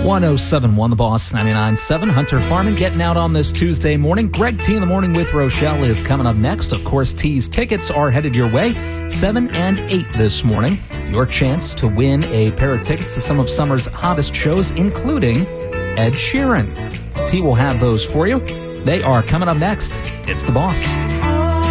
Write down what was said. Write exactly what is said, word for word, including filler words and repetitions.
one oh seven point one The Boss, ninety-nine point seven. Hunter Farman getting out on this Tuesday morning. Greg T in the Morning with Rochelle is coming up next. Of course, T's tickets are headed your way. seven and eight this morning. Your chance to win a pair of tickets to some of summer's hottest shows, including Ed Sheeran. T will have those for you. They are coming up next. It's The Boss.